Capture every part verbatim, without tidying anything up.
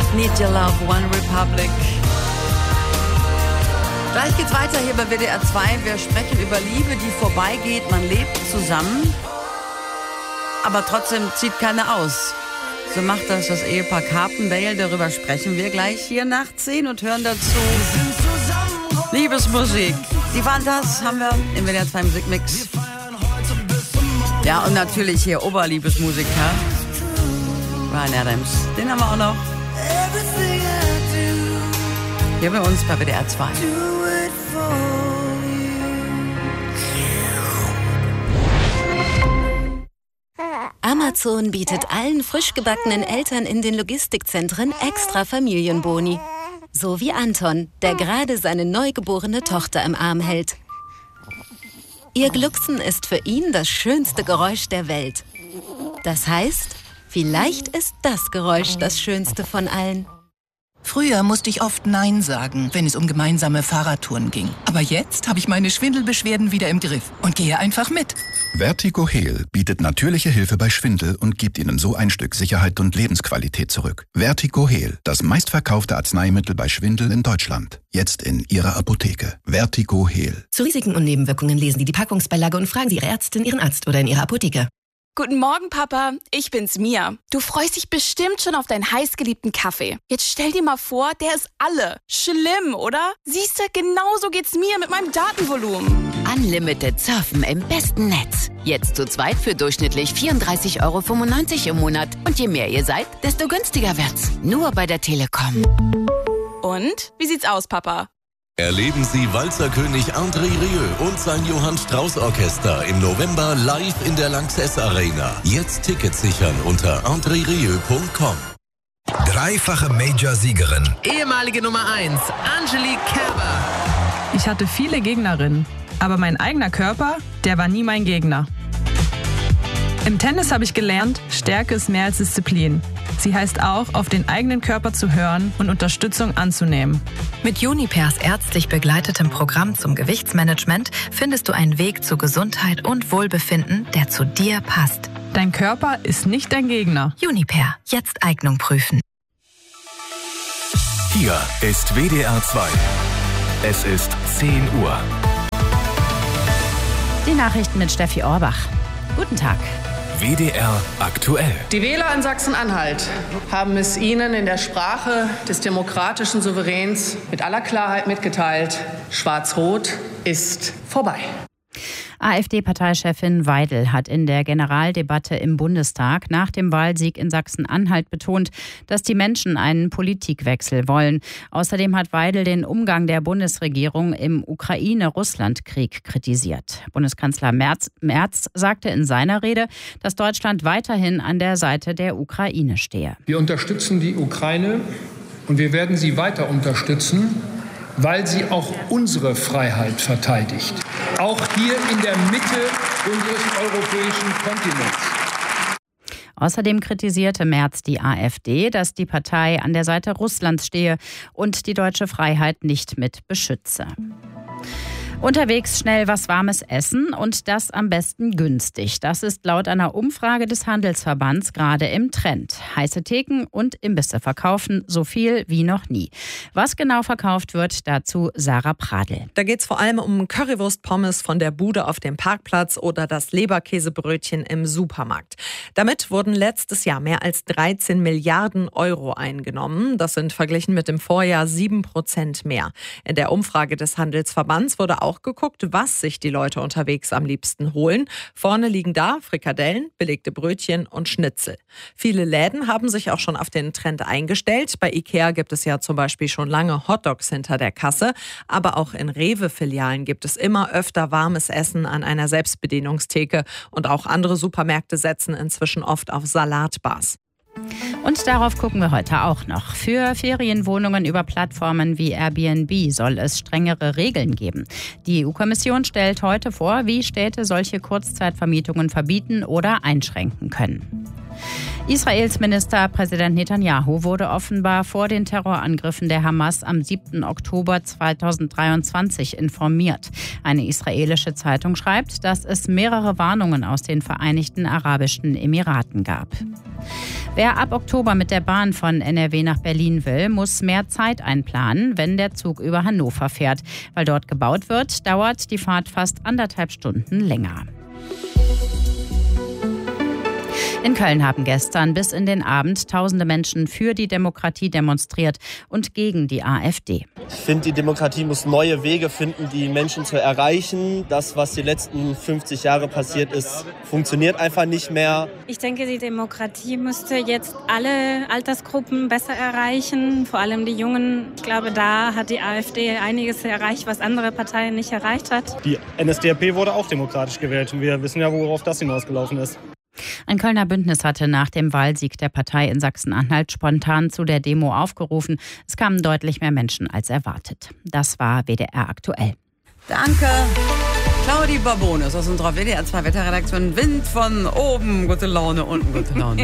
Need Your Love, One Republic. Gleich geht's weiter hier bei W D R zwei. Wir sprechen über Liebe, die vorbeigeht. Man lebt zusammen, aber trotzdem zieht keiner aus. So macht das das Ehepaar Carpendale. Darüber sprechen wir gleich hier nach zehn und hören dazu Liebesmusik. Die Fantas haben wir im W D R zwei Musikmix. Ja, und natürlich hier Oberliebesmusiker Bryan Adams. Den haben wir auch noch. Hier bei uns bei W D R zwei. Amazon bietet allen frisch gebackenen Eltern in den Logistikzentren extra Familienboni. So wie Anton, der gerade seine neugeborene Tochter im Arm hält. Ihr Glucksen ist für ihn das schönste Geräusch der Welt. Das heißt, vielleicht ist das Geräusch das schönste von allen. Früher musste ich oft Nein sagen, wenn es um gemeinsame Fahrradtouren ging. Aber jetzt habe ich meine Schwindelbeschwerden wieder im Griff und gehe einfach mit. Vertigo Heal bietet natürliche Hilfe bei Schwindel und gibt Ihnen so ein Stück Sicherheit und Lebensqualität zurück. Vertigo Heal, das meistverkaufte Arzneimittel bei Schwindel in Deutschland. Jetzt in Ihrer Apotheke. Vertigo Heal. Zu Risiken und Nebenwirkungen lesen Sie die Packungsbeilage und fragen Sie Ihre Ärztin, Ihren Arzt oder in Ihrer Apotheke. Guten Morgen, Papa. Ich bin's, Mia. Du freust dich bestimmt schon auf deinen heißgeliebten Kaffee. Jetzt stell dir mal vor, der ist alle. Schlimm, oder? Siehst du, genauso geht's mir mit meinem Datenvolumen. Unlimited Surfen im besten Netz. Jetzt zu zweit für durchschnittlich vierunddreißig Euro fünfundneunzig im Monat. Und je mehr ihr seid, desto günstiger wird's. Nur bei der Telekom. Und? Wie sieht's aus, Papa? Erleben Sie Walzerkönig André Rieu und sein Johann Strauß Orchester im November live in der Lanxess Arena. Jetzt Tickets sichern unter andre rieu punkt com. Dreifache Major-Siegerin. Ehemalige Nummer eins, Angelique Kerber. Ich hatte viele Gegnerinnen, aber mein eigener Körper, der war nie mein Gegner. Im Tennis habe ich gelernt, Stärke ist mehr als Disziplin. Sie heißt auch, auf den eigenen Körper zu hören und Unterstützung anzunehmen. Mit Junipers ärztlich begleitetem Programm zum Gewichtsmanagement findest du einen Weg zu Gesundheit und Wohlbefinden, der zu dir passt. Dein Körper ist nicht dein Gegner. Juniper, jetzt Eignung prüfen. Hier ist W D R zwei. Es ist zehn Uhr. Die Nachrichten mit Steffi Orbach. Guten Tag. W D R aktuell. Die Wähler in Sachsen-Anhalt haben es Ihnen in der Sprache des demokratischen Souveräns mit aller Klarheit mitgeteilt. Schwarz-Rot ist vorbei. AfD-Parteichefin Weidel hat in der Generaldebatte im Bundestag nach dem Wahlsieg in Sachsen-Anhalt betont, dass die Menschen einen Politikwechsel wollen. Außerdem hat Weidel den Umgang der Bundesregierung im Ukraine-Russland-Krieg kritisiert. Bundeskanzler Merz, Merz sagte in seiner Rede, dass Deutschland weiterhin an der Seite der Ukraine stehe. Wir unterstützen die Ukraine und wir werden sie weiter unterstützen, weil sie auch unsere Freiheit verteidigt. Auch hier in der Mitte unseres europäischen Kontinents. Außerdem kritisierte Merz die AfD, dass die Partei an der Seite Russlands stehe und die deutsche Freiheit nicht mit beschütze. Unterwegs schnell was Warmes essen und das am besten günstig. Das ist laut einer Umfrage des Handelsverbands gerade im Trend. Heiße Theken und Imbisse verkaufen so viel wie noch nie. Was genau verkauft wird, dazu Sarah Pradl. Da geht es vor allem um Currywurst-Pommes von der Bude auf dem Parkplatz oder das Leberkäsebrötchen im Supermarkt. Damit wurden letztes Jahr mehr als dreizehn Milliarden Euro eingenommen. Das sind verglichen mit dem Vorjahr sieben Prozent mehr. In der Umfrage des Handelsverbands wurde auch auch geguckt, was sich die Leute unterwegs am liebsten holen. Vorne liegen da Frikadellen, belegte Brötchen und Schnitzel. Viele Läden haben sich auch schon auf den Trend eingestellt. Bei Ikea gibt es ja zum Beispiel schon lange Hotdogs hinter der Kasse. Aber auch in Rewe-Filialen gibt es immer öfter warmes Essen an einer Selbstbedienungstheke. Und auch andere Supermärkte setzen inzwischen oft auf Salatbars. Und darauf gucken wir heute auch noch. Für Ferienwohnungen über Plattformen wie Airbnb soll es strengere Regeln geben. Die E U-Kommission stellt heute vor, wie Städte solche Kurzzeitvermietungen verbieten oder einschränken können. Israels Ministerpräsident Netanyahu wurde offenbar vor den Terrorangriffen der Hamas am siebten Oktober zweitausenddreiundzwanzig informiert. Eine israelische Zeitung schreibt, dass es mehrere Warnungen aus den Vereinigten Arabischen Emiraten gab. Wer ab Oktober mit der Bahn von N R W nach Berlin will, muss mehr Zeit einplanen, wenn der Zug über Hannover fährt. Weil dort gebaut wird, dauert die Fahrt fast anderthalb Stunden länger. In Köln haben gestern bis in den Abend tausende Menschen für die Demokratie demonstriert und gegen die AfD. Ich finde, die Demokratie muss neue Wege finden, die Menschen zu erreichen. Das, was die letzten fünfzig Jahre passiert ist, funktioniert einfach nicht mehr. Ich denke, die Demokratie müsste jetzt alle Altersgruppen besser erreichen, vor allem die Jungen. Ich glaube, da hat die AfD einiges erreicht, was andere Parteien nicht erreicht hat. Die N S D A P wurde auch demokratisch gewählt und wir wissen ja, worauf das hinausgelaufen ist. Ein Kölner Bündnis hatte nach dem Wahlsieg der Partei in Sachsen-Anhalt spontan zu der Demo aufgerufen. Es kamen deutlich mehr Menschen als erwartet. Das war W D R aktuell. Danke. Claudi Barbones aus unserer W D R zwei Wetterredaktion. Wind von oben, gute Laune, unten gute Laune.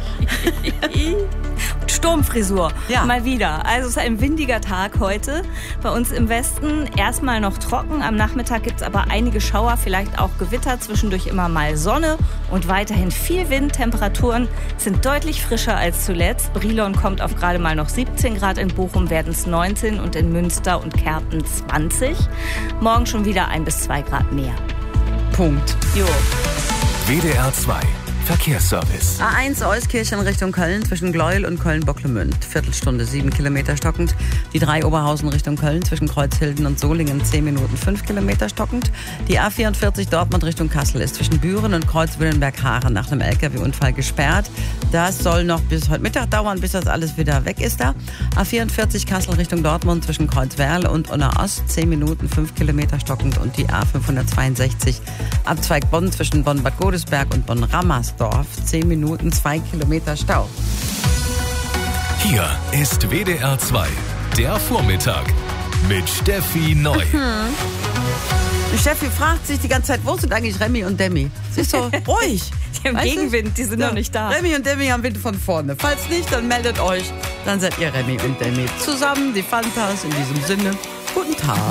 Sturmfrisur, ja. Mal wieder. Also es ist ein windiger Tag heute. Bei uns im Westen erstmal noch trocken. Am Nachmittag gibt es aber einige Schauer, vielleicht auch Gewitter. Zwischendurch immer mal Sonne und weiterhin viel Wind. Temperaturen sind deutlich frischer als zuletzt. Brilon kommt auf gerade mal noch siebzehn Grad. In Bochum werden es neunzehn und in Münster und Kerpen zwanzig. Morgen schon wieder ein bis zwei Grad mehr. Punkt. Jo. W D R zwei Verkehrsservice. A eins Euskirchen Richtung Köln zwischen Gleuel und Köln-Bocklemünd. Viertelstunde, sieben Kilometer stockend. Die drei Oberhausen Richtung Köln zwischen Kreuzhilden und Solingen, zehn Minuten, fünf Kilometer stockend. Die A vierundvierzig Dortmund Richtung Kassel ist zwischen Büren und Kreuzwillenberg-Haaren nach einem L K W-Unfall gesperrt. Das soll noch bis heute Mittag dauern, bis das alles wieder weg ist da. A vierundvierzig Kassel Richtung Dortmund zwischen Kreuzwerl und Unna-Ost, zehn Minuten, fünf Kilometer stockend. Und die A fünfhundertzweiundsechzig Abzweig Bonn zwischen Bonn-Bad Godesberg und Bonn-Rammersdorf, zehn Minuten, zwei Kilometer Stau. Hier ist W D R zwei, der Vormittag mit Steffi Neu. Mhm. Steffi fragt sich die ganze Zeit, wo sind eigentlich Remy und Demi? Sie ist so ruhig. Die haben Gegenwind, die sind ja, noch nicht da. Remy und Demi haben Wind von vorne. Falls nicht, dann meldet euch. Dann seid ihr Remy und Demi zusammen, die Fantas in diesem Sinne. Guten Tag.